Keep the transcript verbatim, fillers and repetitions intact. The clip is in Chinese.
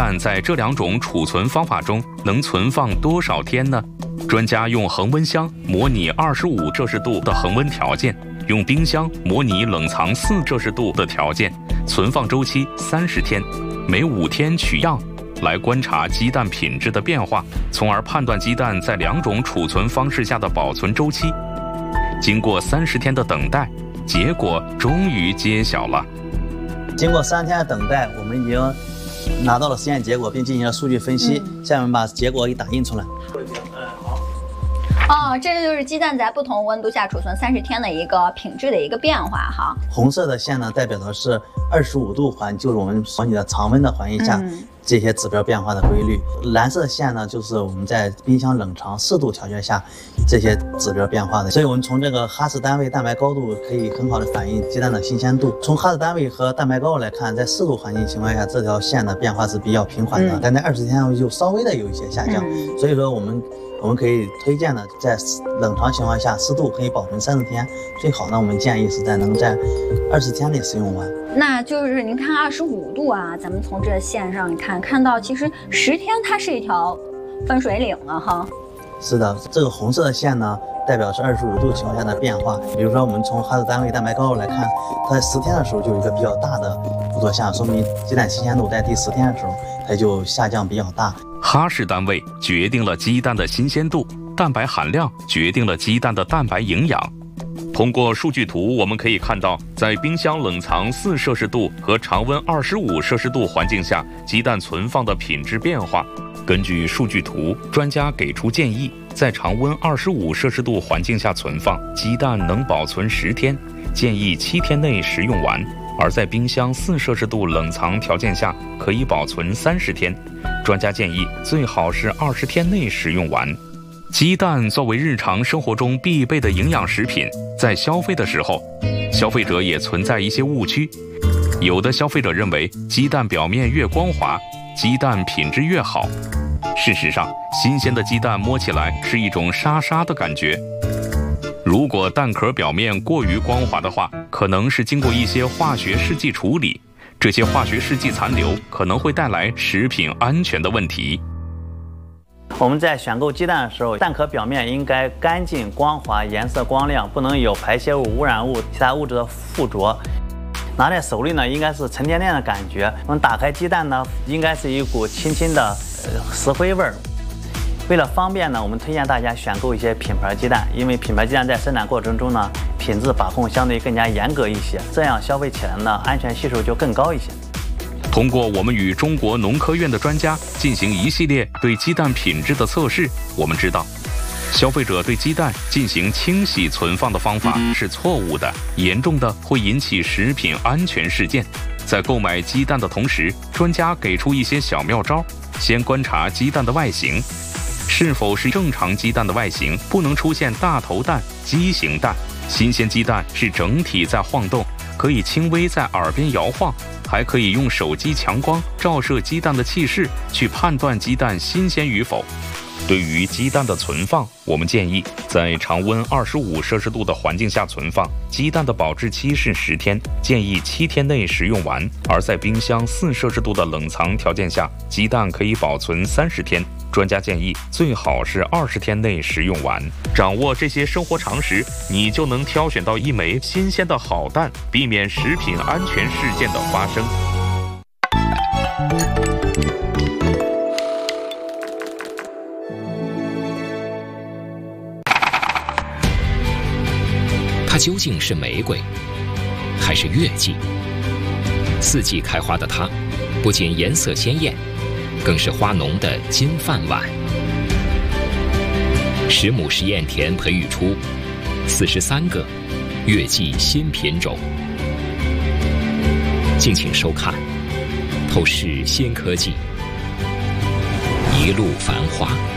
蛋在这两种储存方法中能存放多少天呢？专家用恒温箱模拟二十五摄氏度的恒温条件，用冰箱模拟冷藏四摄氏度的条件，存放周期三十天，每五天取样，来观察鸡蛋品质的变化，从而判断鸡蛋在两种储存方式下的保存周期。经过三十天的等待，结果终于揭晓了。 经过三天的等待，我们已经拿到了实验结果，并进行了数据分析。嗯、下面把结果给打印出来。 哦，这就是鸡蛋在不同温度下储存三十天的一个品质的一个变化哈。 红色的线呢，代表的是二十五度环，就是我们模拟的常温的环境下、嗯、这些指标变化的规律。蓝色的线呢，就是我们在冰箱冷藏四度条件下这些指标变化的。所以我们从这个哈氏单位蛋白高度可以很好的反映鸡蛋的新鲜度。从哈氏单位和蛋白高度来看，在四度环境情况下，这条线的变化是比较平缓的，嗯、但在二十天后就稍微的有一些下降。嗯、所以说我们。我们可以推荐的，在冷藏情况下，湿度可以保存三十天，最好呢，我们建议是在能在二十天内使用完。 那就是您看二十五度啊，咱们从这线上你看看到，其实十天它是一条分水岭了哈。 是的，这个红色的线呢，代表是二十五度情况下的变化。比如说，我们从哈氏单位蛋白高度来看，它在十天的时候就有一个比较大的幅度下降，说明鸡蛋新鲜度在第十天的时候它就下降比较大。 哈氏单位决定了鸡蛋的新鲜度，蛋白含量决定了鸡蛋的蛋白营养。通过数据图，我们可以看到，在冰箱冷藏四摄氏度和常温二十五摄氏度环境下，鸡蛋存放的品质变化。根据数据图，专家给出建议，在常温二十五摄氏度环境下存放，鸡蛋能保存十天，建议七天内食用完；而在冰箱四摄氏度冷藏条件下，可以保存三十天。专家建议最好是二十天内食用完。鸡蛋作为日常生活中必备的营养食品，在消费的时候，消费者也存在一些误区。有的消费者认为鸡蛋表面越光滑，鸡蛋品质越好。事实上，新鲜的鸡蛋摸起来是一种沙沙的感觉。如果蛋壳表面过于光滑的话，可能是经过一些化学试剂处理。这些化学试剂残留可能会带来食品安全的问题。 我们在选购鸡蛋的时候，蛋壳表面应该干净、光滑、颜色光亮，不能有排泄物、污染物、其他物质的附着。拿在手里呢，应该是沉甸甸的感觉。我们打开鸡蛋呢，应该是一股轻轻的呃石灰味儿。为了方便呢，我们推荐大家选购一些品牌鸡蛋，因为品牌鸡蛋在生产过程中呢，品质把控相对更加严格一些，这样消费起来呢，安全系数就更高一些。 通过我们与中国农科院的专家进行一系列对鸡蛋品质的测试，我们知道，消费者对鸡蛋进行清洗存放的方法是错误的，严重的会引起食品安全事件。在购买鸡蛋的同时，专家给出一些小妙招，先观察鸡蛋的外形。是否是正常鸡蛋的外形，不能出现大头蛋、畸形蛋。新鲜鸡蛋是整体在晃动，可以轻微在耳边摇晃，还可以用手机强光照射鸡蛋的气室，去判断鸡蛋新鲜与否。对于鸡蛋的存放，我们建议在常温二十五摄氏度的环境下存放，鸡蛋的保质期是十天，建议七天内食用完；而在冰箱四摄氏度的冷藏条件下，鸡蛋可以保存三十天。专家建议最好是二十天内食用完。掌握这些生活常识，你就能挑选到一枚新鲜的好蛋，避免食品安全事件的发生。 它究竟是玫瑰，还是月季？四季开花的它，不仅颜色鲜艳，更是花农的金饭碗。十亩实验田培育出四十三个月季新品种。敬请收看《透视新科技》，一路繁花。